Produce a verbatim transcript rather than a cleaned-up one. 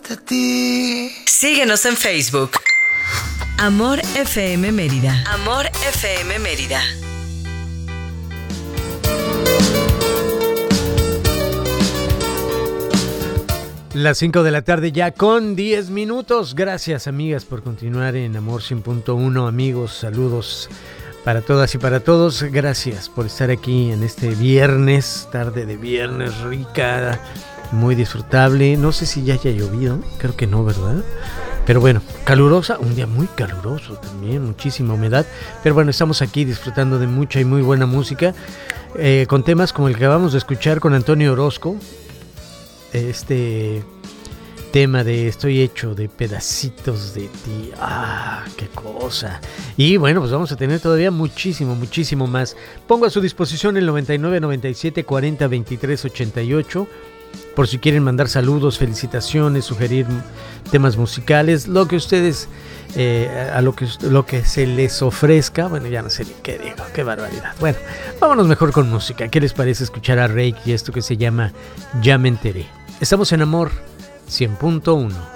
de ti. Síguenos en Facebook. Amor F M Mérida. Amor F M Mérida. Las cinco de la tarde ya con diez minutos. Gracias, amigas, por continuar en Amor cien punto uno. Amigos, saludos para todas y para todos. Gracias por estar aquí en este viernes, tarde de viernes rica, muy disfrutable. No sé si ya haya llovido, creo que no, ¿verdad? Pero bueno, calurosa, un día muy caluroso también, muchísima humedad. Pero bueno, estamos aquí disfrutando de mucha y muy buena música, eh, con temas como el que acabamos de escuchar con Antonio Orozco. Este tema de estoy hecho de pedacitos de ti. ¡Ah, qué cosa! Y bueno, pues vamos a tener todavía muchísimo, muchísimo más. Pongo a su disposición el noventa y nueve, noventa y siete, cuarenta, veintitrés, ochenta y ocho. Por si quieren mandar saludos, felicitaciones, sugerir temas musicales, lo que ustedes, eh, a lo que, lo que se les ofrezca. Bueno, ya no sé ni qué digo, qué barbaridad. Bueno, vámonos mejor con música. ¿Qué les parece escuchar a Reik y esto que se llama Ya me enteré? Estamos en Amor cien punto uno.